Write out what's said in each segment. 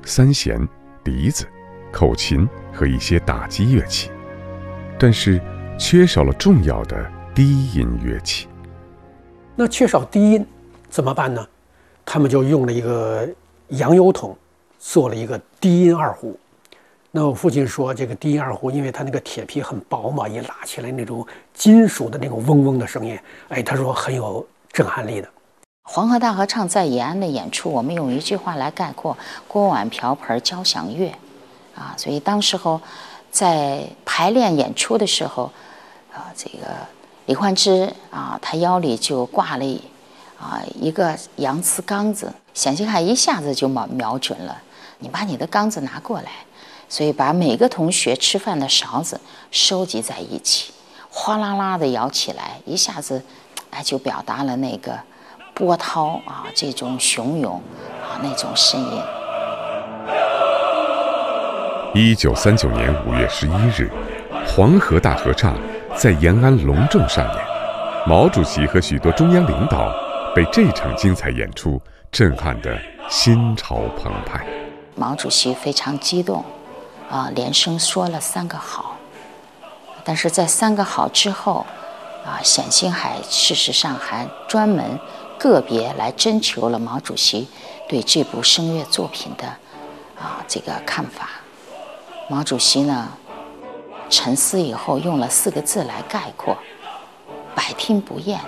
三弦、笛子、口琴和一些打击乐器，但是缺少了重要的低音乐器。 那缺少低音怎么办呢？他们就用了一个洋油桶，做了一个低音二胡。那我父亲说，这个低音二胡，因为它那个铁皮很薄嘛，一拉起来那种金属的那种嗡嗡的声音，他说很有震撼力的。 黄河大合唱在延安的演出，我们用一句话来概括：锅碗瓢盆交响乐，所以当时候在排练演出的时候，这个李焕之他腰里就挂了一个洋瓷缸子，冼星海一下子就瞄准了，你把你的缸子拿过来，所以把每个同学吃饭的勺子收集在一起，哗啦啦的摇起来，一下子就表达了那个波涛这种汹涌那种声音。 1939年5月11日，黄河大合唱在延安隆重上演，毛主席和许多中央领导被这场精彩演出震撼得心潮澎湃。 毛主席非常激动连声说了3个好，但是在3个好之后冼星海事实上还专门个别来征求了毛主席对这部声乐作品的这个看法。毛主席呢沉思以后用了4个字来概括：百听不厌。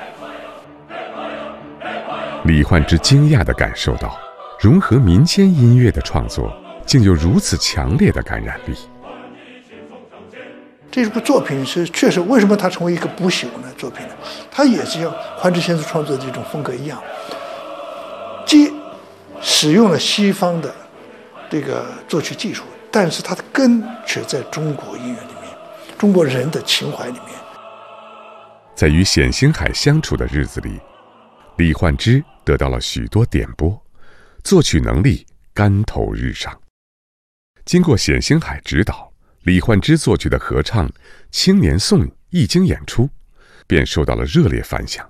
李焕之惊讶地感受到，融合民间音乐的创作竟有如此强烈的感染力。 这部作品是确实，为什么它成为一个不朽呢？作品呢，它也是像焕之先生创作的这种风格一样，既使用了西方的这个作曲技术，但是它的根却在中国音乐里面，中国人的情怀里面。 在与冼星海相处的日子里，李焕之得到了许多点拨，作曲能力竿头日上。经过冼星海指导，李焕之作曲的合唱《青年颂》一经演出，便受到了热烈反响。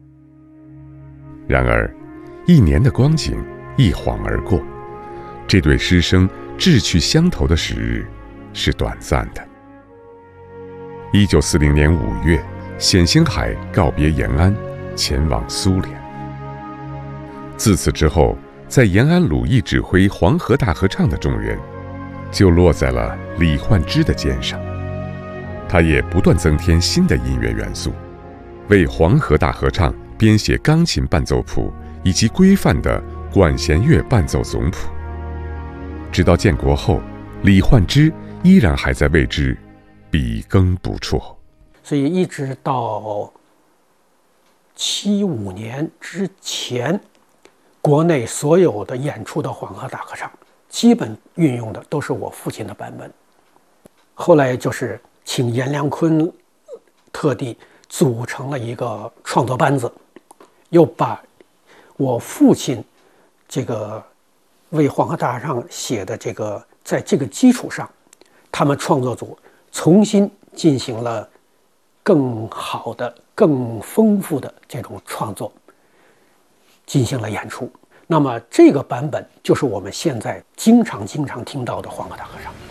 然而1年的光景一晃而过，这对师生志趣相投的时日是短暂的。1940年5月，冼星海告别延安，前往苏联。自此之后，在延安鲁艺指挥黄河大合唱的重任就落在了李焕之的肩上。他也不断增添新的音乐元素，为黄河大合唱编写钢琴伴奏谱以及规范的管弦乐伴奏总谱。直到建国后，李焕之依然还在为之笔耕不辍。 所以一直到75年之前，国内所有的演出的黄河大合唱基本运用的都是我父亲的版本。后来就是请阎良坤特地组成了一个创作班子，又把我父亲这个为黄河大合唱写的这个，在这个基础上，他们创作组重新进行了更好的、更丰富的这种创作，进行了演出。那么这个版本就是我们现在经常听到的黄河大合唱。